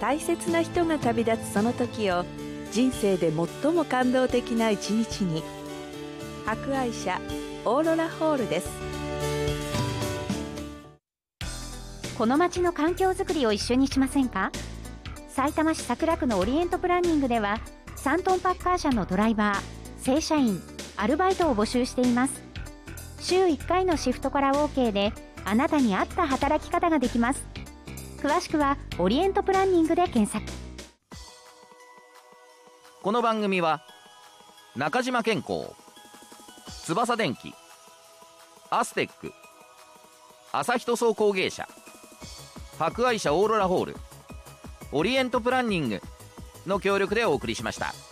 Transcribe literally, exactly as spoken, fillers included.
大切な人が旅立つその時を人生で最も感動的な一日に。博愛社オーロラホールです。 この街の環境づくりを一緒にしませんか。さいたま市桜区のオリエントプランニングではさんトンパッカー車のドライバー、正社員、アルバイトを募集しています。週いっかいのシフトから OK であなたに合った働き方ができます。詳しくはオリエントプランニングで検索。 この番組は中島健康、翼電機、アステック、朝日塗装工芸社、博愛社オーロラホール、オリエントプランニングの協力でお送りしました。